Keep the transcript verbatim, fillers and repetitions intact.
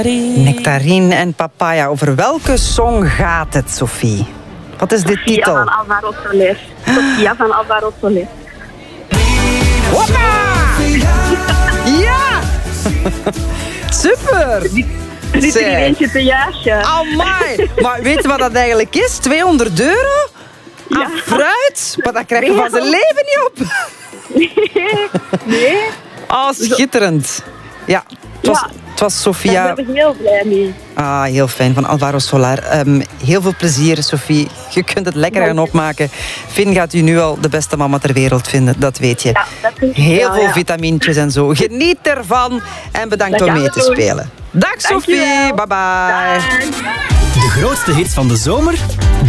Nectarine en papaya. Over welke song gaat het, Sophie? Wat is de titel? Sofia van Alvaro Soler. Sofia van Alvaro Soler. Hoppa! Ja! Super! Er zit er hier eentje te juichen. Amai! Maar weet je wat dat eigenlijk is? tweehonderd euro? Aan Ja. fruit? Maar dat krijg je van zijn leven niet op. Nee. Oh, schitterend. Ja, het was, Ja. het was Daar Sophia. ben ik heel blij mee. Ah, heel fijn, van Alvaro Soler. Um, heel veel plezier, Sophie. Je kunt het lekker gaan opmaken. Finn gaat u nu al de beste mama ter wereld vinden, dat weet je. Ja, dat is Heel wel, veel ja. vitamintjes en zo. Geniet ervan en bedankt Dat om gaan mee we te doen. spelen. Dag Sophie, Dankjewel. bye bye. Bye. De grootste hits van de zomer